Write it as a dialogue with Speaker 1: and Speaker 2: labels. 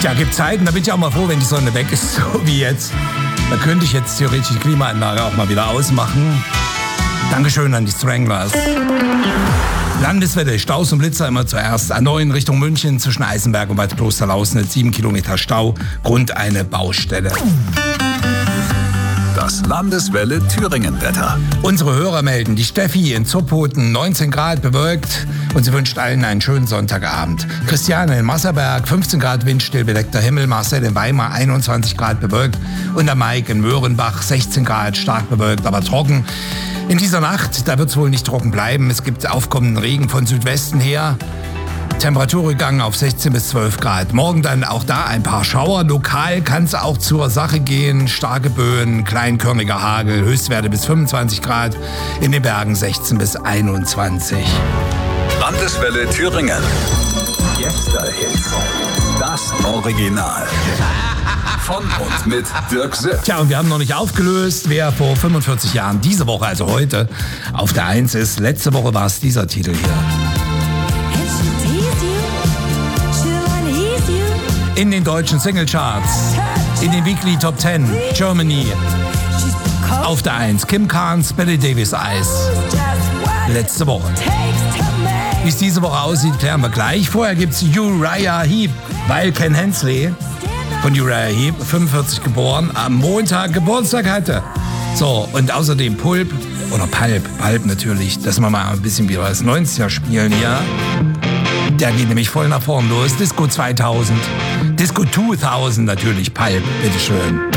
Speaker 1: Tja, gibt Zeiten, da bin ich auch mal froh, wenn die Sonne weg ist, so wie jetzt. Da könnte ich jetzt theoretisch die Klimaanlage auch mal wieder ausmachen. Dankeschön an die Stranglers. Landeswetter, Staus und Blitzer immer zuerst. A9 Richtung München zwischen Eisenberg und Bad Klosterlausnitz. 7 Kilometer Stau, Grund eine Baustelle.
Speaker 2: Das Landeswelle Thüringen-Wetter.
Speaker 1: Unsere Hörer melden, die Steffi in Zuppoten, 19 Grad bewölkt und sie wünscht allen einen schönen Sonntagabend. Christiane in Masserberg, 15 Grad windstill, bedeckter Himmel. Marcel in Weimar, 21 Grad bewölkt. Und der Mike in Möhrenbach, 16 Grad, stark bewölkt, aber trocken. In dieser Nacht, da wird es wohl nicht trocken bleiben. Es gibt aufkommenden Regen von Südwesten her. Temperaturrückgang auf 16 bis 12 Grad. Morgen dann auch da ein paar Schauer. Lokal kann es auch zur Sache gehen. Starke Böen, kleinkörniger Hagel, Höchstwerte bis 25 Grad. In den Bergen 16 bis 21.
Speaker 2: Landeswelle Thüringen. Gäste-Hits. Das Original. Von und mit Dirk Sipp.
Speaker 1: Tja, und wir haben noch nicht aufgelöst, wer vor 45 Jahren diese Woche, also heute, auf der 1 ist. Letzte Woche war es dieser Titel hier. In den deutschen Singlecharts, in den Weekly Top 10, Germany. Auf der 1, Kim Carnes, Billy Davies Eyes. Letzte Woche. Wie es diese Woche aussieht, klären wir gleich. Vorher gibt's Uriah Heep, weil Ken Hensley von Uriah Heep, 45 geboren, am Montag Geburtstag hatte. So, und außerdem Pulp natürlich, dass wir mal ein bisschen wieder das 90er spielen hier. Der geht nämlich voll nach vorn los. Disco 2000. Disco 2000 natürlich, Pulp, bitteschön.